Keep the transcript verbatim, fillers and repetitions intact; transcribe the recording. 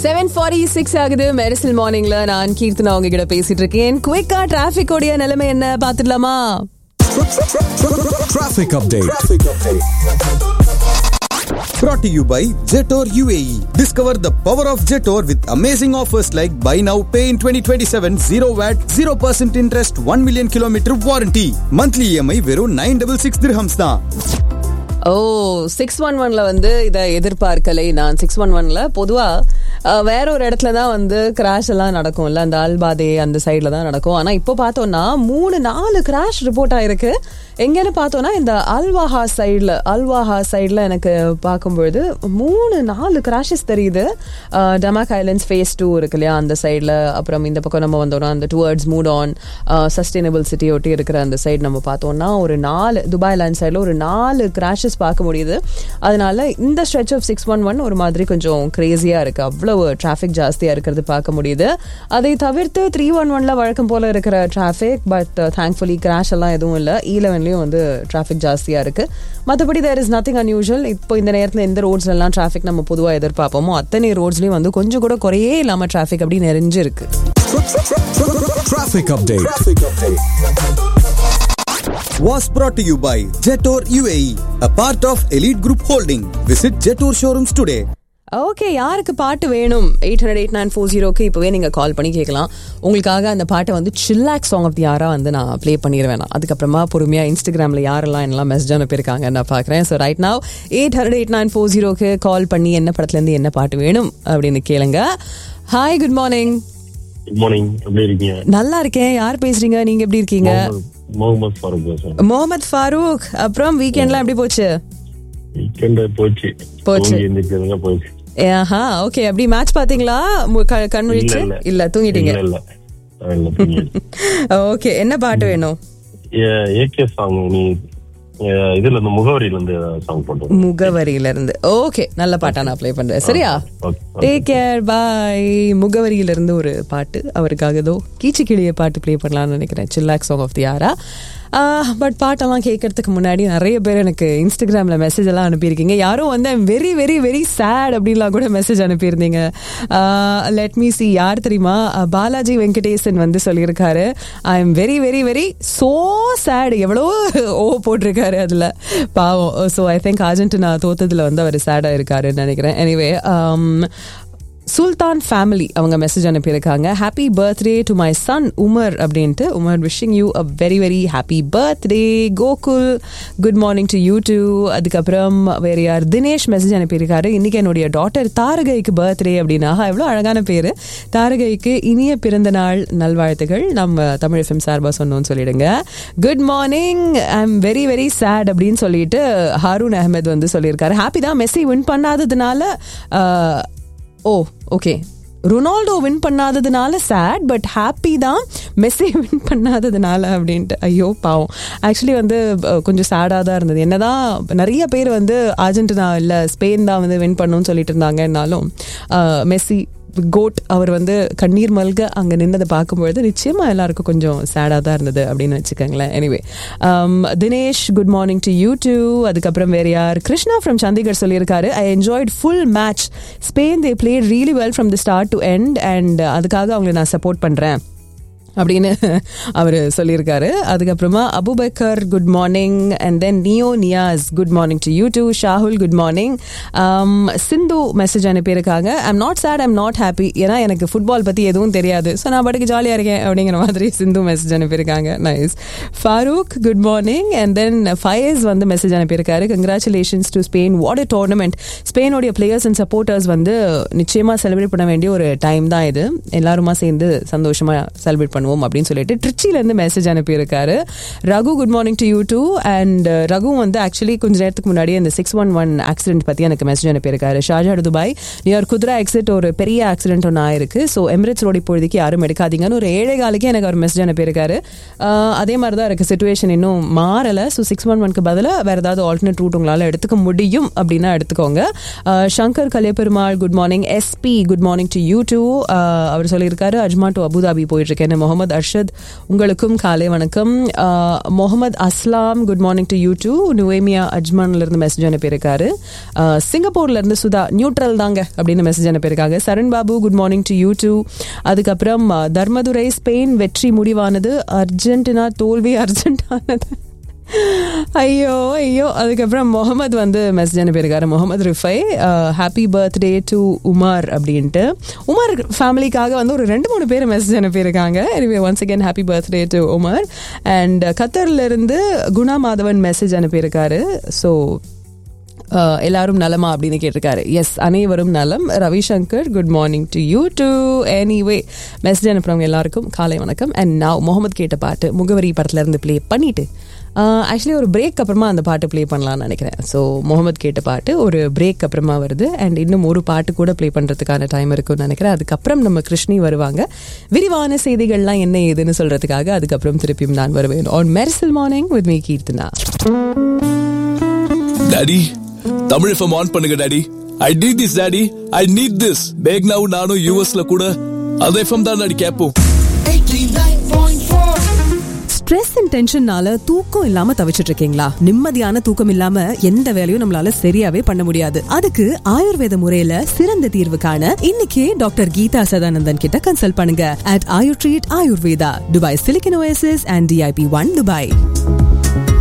Seven forty six ஆகுது. மெரிசல் மார்னிங்ல நான் கீர்த்தனா உங்ககிட்ட பேசிட்டு இருக்கேன். குயிக்கா டிராபிக் ஓடிய நிலைமை என்ன பாத்துடலாமா? Traffic update. Brought to you by Jetor U A E. Discover the power of Jetor with amazing offers like buy now, pay in twenty twenty-seven, zero watt, zero percent interest, one million kilometer warranty. Monthly E M I வெறும் nine sixty-six dirhams தான். ஓ six one ஒன்ல வந்து இதை எதிர்பார்க்கலை நான். Six one ஒன்ல பொதுவா வேற ஒரு இடத்துல தான் வந்து கிராஷ் எல்லாம் நடக்கும்ல, அந்த அல்பாதே அந்த சைட்ல தான் நடக்கும். ஆனா இப்போ பார்த்தோம்னா மூணு நாலு கிராஷ் ரிப்போர்ட் ஆயிருக்கு. எங்கன்னு பார்த்தோம்னா இந்த அல்வாஹா சைட்ல அல்வாஹா சைட்ல எனக்கு பார்க்கும்பொழுது மூணு நாலு கிராஷஸ் தெரியுது. டமாக் ஐலண்ட்ஸ் ஃபேஸ் டூ இருக்கு இல்லையா, அந்த சைட்ல. அப்புறம் இந்த பக்கம் நம்ம வந்தோம்னா அந்த towards mood on sustainable city ஒட்டி இருக்கிற அந்த சைடு நம்ம பார்த்தோம்னா ஒரு நாலு துபாய் லேண்ட் சைட்ல ஒரு நாலு கிராஷஸ் பார்க்க முடியுது. அதனால இந்த stretch of six one one ஒரு மாதிரி கொஞ்சம் கிரேசியா இருக்கு. அவ்வளவு டிராபிக் ஜாஸ்தியா இருக்கிறது பார்க்க முடியுது. அதை தவிர்த்து த்ரீ ஒன் ஒன்ல வழக்கம் போல இருக்கிற டிராபிக், பட் தேங்க்ஃபுல்லி கிராஷ் எல்லாம் எதுவும் இல்லை. இ லெவன்லயும் வந்து டிராபிக் ஜாஸ்தியா இருக்கு. மற்றபடி தேர் இஸ் நத்திங் அன்யூஷுவல். இப்போ இந்த நேரத்தில் எந்த ரோட்ஸ்ல எல்லாம் டிராபிக் நம்ம பொதுவாக எதிர்பார்ப்போமோ அத்தனை ரோட்ஸ்லயும் வந்து கொஞ்சம் கூட குறையே இல்லாம டிராபிக் அப்படி நிறைஞ்சு இருக்கு. Traffic update was brought to you by Jetor U A E, a part of Elite Group Holding. Visit Jetor showrooms today. Okay, யாருக்கு பாட்டு வேணும்? Eight hundred eight nine four ஜீரோக்கு இப்போவே நீங்கள் கால் பண்ணி கேட்கலாம். உங்களுக்காக அந்த பாட்டை வந்து சில்லாக் சாங் ஆஃப் தி யாரா வந்து நான் ப்ளே பண்ணிடுவேன். அதுக்கப்புறமா பொறுமையாக இன்ஸ்டாகிராமில் யாரெல்லாம் என்னெல்லாம் மெசேஜ் அனுப்பியிருக்காங்க நான் பார்க்குறேன். So right now eight hundred eight nine four ஜீரோக்கு கால் பண்ணி என்ன படத்துலேருந்து என்ன பாட்டு வேணும் அப்படின்னு கேளுங்க. Hi, good morning. Good morning. எப்படி இருக்கீங்க? நல்லா இருக்கேன். யார் பேசுறீங்க? நீங்க எப்படி இருக்கீங்க? முகமது ஃபாரூக் பேசுறேன். முகமது ஃபாரூக். அப்புறம் வீக்கெண்ட்லாம் எப்படி போச்சு? வீக்கெண்ட் போச்சு போச்சு இந்த போச்சு. ஆஹா, ஓகே. அப்படி மேட்ச் பாத்தீங்களா? கண் முழிச்சு இல்ல தூங்கிட்டீங்க? ஓகே, என்ன பாட்டு வேணும்? AK song. நீ இதுல இருந்து முகவரியில இருந்து சாங் போட்டு. முகவரியில இருந்து. ஓகே, நல்ல பாட்டா நான் ப்ளே பண்றேன். சரியா? டேக் கேர், பாய். முகவரியில இருந்து ஒரு பாட்டு அவருக்காக ஏதோ கீச்சு கிளிய பாட்டு ப்ளே பண்ணலாம்னு நினைக்கிறேன். சில்லாக் சாங் ஆஃப் தி யாரா. பட் பாட்டெல்லாம் கேட்கறதுக்கு முன்னாடி நிறைய பேர் எனக்கு இன்ஸ்டாகிராமில் மெசேஜ் எல்லாம் அனுப்பியிருக்கீங்க. யாரும் வந்து I'm very very very sad அப்படின்லாம் கூட மெசேஜ் அனுப்பியிருந்தீங்க. லெட் மீ சி, யார் தெரியுமா? பாலாஜி வெங்கடேசன் வந்து சொல்லியிருக்காரு, I am very very very so sad. எவ்வளோ ஓ போட்டிருக்காரு அதில், பாவம். ஸோ ஐ திங்க் அர்ஜென்டினா தோத்ததில் வந்து அவர் சேடாக இருக்காருன்னு நினைக்கிறேன். எனிவே, சுல்தான் ஃபேமிலி அவங்க மெசேஜ் அனுப்பியிருக்காங்க. Happy birthday to my son Umar அப்படின்ட்டு. Umar wishing you a very very happy birthday. Gokul, good morning to you two. அதுக்கப்புறம் வேற யார்? தினேஷ் மெசேஜ் அனுப்பியிருக்காரு. இன்னைக்கு என்னுடைய டாட்டர் தாரகைக்கு பர்த்டே அப்படின்னா, எவ்வளோ அழகான பேர். தாரகைக்கு இனிய பிறந்த நாள் நல்வாழ்த்துகள் நம்ம தமிழ் எஃப்எம் சார்பாக சொன்னோன்னு சொல்லிடுங்க. Good morning, I am very very sad அப்படின்னு சொல்லிட்டு ஹாரூன் அஹமத் வந்து சொல்லியிருக்காரு. ஹாப்பி தான், Messi win பண்ணாததுனால. O okay, Ronaldo win பண்ணாததுனால chat, but happy தான் மெஸ்ஸி வின் பண்ணாததுனால அப்படின்ட்டு. ஐயோ பாவம். ஆக்சுவலி வந்து கொஞ்சம் சேடாக தான் இருந்தது. என்னதான் நிறைய பேர் வந்து அர்ஜென்டினா இல்லை ஸ்பெயின் தான் வந்து வின் பண்ணணும்னு சொல்லிட்டு இருந்தாங்கன்னாலும் மெஸ்ஸி கோட் அவர் வந்து கண்ணீர் மல்க அங்கே நின்றதை பார்க்கும்பொழுது நிச்சயமா எல்லாருக்கும் கொஞ்சம் சேடாக தான் இருந்தது அப்படின்னு வச்சுக்கோங்களேன். Anyway, Dinesh, good morning to you two. அதுக்கப்புறம் வேற யார்? கிருஷ்ணா ஃப்ரம் சண்டிகர் சொல்லியிருக்காரு, I enjoyed full match. Spain they played really well from the start to end and அதுக்காக அவங்களை நான் சப்போர்ட் பண்ணுறேன் அப்படின்னு அவர் சொல்லியிருக்காரு. அதுக்கப்புறமா Abu Bakr, good morning. And then neo Niyas, good morning to you two. Shahul, good morning. Sindhu message அனுப்பியிருக்காங்க, I'm not chat, I'm not happy. ஏன்னா எனக்கு ஃபுட்பால் பற்றி எதுவும் தெரியாது, ஸோ நான் பாட்டுக்கு ஜாலியாக இருக்கேன் அப்படிங்கிற மாதிரி சிந்து மெசேஜ் அனுப்பியிருக்காங்க. Nice. Farooq, good morning. And then Faiz வந்து மெசேஜ் அனுப்பியிருக்காரு, congratulations to Spain, what a tournament. ஸ்பெயினுடைய players and supporters வந்து நிச்சயமாக செலிப்ரேட் பண்ண வேண்டிய ஒரு டைம் தான் இது. எல்லாருமா சேர்ந்து சந்தோஷமாக செலிப்ரேட் பண்ணுவோம் அப்படின்னு சொல்லிட்டு ட்ரிச்சில இருந்து மெசேஜ் அனுப்பியிருக்காரு. Raghu, good morning to you two. And Raghu வந்து ஆக்சுவலி கொஞ்ச நேரத்துக்கு முன்னாடி அந்த சிக்ஸ் ஒன் ஒன் ஆக்சிடென்ட் பத்தி எனக்கு மெசேஜ் அனுப்பியிருக்காரு. Sharjah to Dubai near குத்ரா exit ஒரு பெரிய ஆக்சிடென்ட் ஒன்று ஆயிருக்கு. ஸோ எமிரேட்ஸ் ரோடு இப்போதைக்கு யாரும் எடுக்காதீங்கன்னு ஒரு ஏழை காலுக்கு எனக்கு ஒரு மெசேஜ் அனுப்பியிருக்காரு. அதே மாதிரி தான் இருக்கு சிச்சுவேஷன், இன்னும் மாறல. ஸோ சிக்ஸ் ஒன் ஒன்க்கு பதிலாக வேற ஏதாவது ஆல்டர்னேட் ரூட் உங்களால் எடுத்துக்க முடியும் அப்படின்னா எடுத்துக்கோங்க. Shankar Kaliyaperumal, good morning. SP, good morning to you two. அவர் சொல்லியிருக்காரு, அஜ்மா டு அபுதாபி போயிட்டு இருக்கேன். முகமது அர்ஷத் உங்களுக்கும் காலை வணக்கம். முகமது அஸ்லாம் good morning to you two. நுவேமியா அஜ்மான்ல இருந்து மெசேஜ் அனுப்பியிருக்காரு. சிங்கப்பூர்ல இருந்து சுதா நியூட்ரல் தாங்க அப்படின்னு மெசேஜ் அனுப்பியிருக்காங்க. சரண் Babu good morning to you two. அதுக்கப்புறம் தர்மதுரை ஸ்பெயின் வெற்றி முடிவானது, அர்ஜென்டினா தோல்வி அர்ஜென்டானது. ஐயோ ஐயோ. அதுக்கப்புறம் முகமது வந்து மெசேஜ் அனுப்பியிருக்காரு. Mohammed ரிஃபை happy birthday to Umar அப்படின்ட்டு. உமர் ஃபேமிலிக்காக வந்து ஒரு ரெண்டு மூணு பேர் மெசேஜ் அனுப்பியிருக்காங்க. Anyway once again happy birthday to Umar. And கத்தர்ல இருந்து குணா மாதவன் மெசேஜ் அனுப்பியிருக்காரு. ஸோ எல்லாரும் நலமா அப்படின்னு கேட்டிருக்காரு. எஸ், அனைவரும் நலம். Ravishankar good morning to you two. Anyway message அனுப்புறவங்க எல்லாருக்கும் காலை வணக்கம். அண்ட் நான் முகமது கேட்ட பாட்டு முகவரி படத்துல இருந்து பிளே பண்ணிட்டு ஆக்சுவலி ஒரு பிரேக் அப்புறமா அந்த பாட்டு ப்ளே பண்ணலாம்னு நினைக்கிறேன். ஸோ முகமது கேட்ட பாட்டு ஒரு பிரேக் அப்புறமா வருது. அண்ட் இன்னும் ஒரு பாட்டு கூட ப்ளே பண்ணுறதுக்கான டைம் இருக்குன்னு நினைக்கிறேன். அதுக்கப்புறம் நம்ம கிருஷ்ணி வருவாங்க. விரிவான செய்திகள்லாம் என்ன ஏதுன்னு சொல்றதுக்காக. அதுக்கப்புறம் திருப்பியும் நான் வருவேன் on Mersal morning with me Keerthana. Daddy Tamil FM on பண்ணுங்க daddy. I need this daddy, I need this. Back now நானும் யூஎஸ்ல கூட அந்த எஃப்எம் தான் டாடி கேட்போம். ஸ்ட்ரெஸ் அண்ட் டென்ஷன்னால தூக்கம் இல்லாம தவிச்சிட்டு இருக்கீங்களா? நிம்மதியான தூக்கம் இல்லாம எந்த வேலையும் நம்மளால சரியாவே பண்ண முடியாது. அதுக்கு ஆயுர்வேத முறையில சிறந்த தீர்வு காண இன்னைக்கே டாக்டர் கீதா சதானந்தன் கிட்ட கன்சல்ட் பண்ணுங்க. At Ayur treat Ayurveda, Dubai silicon OSS and DIP one Dubai.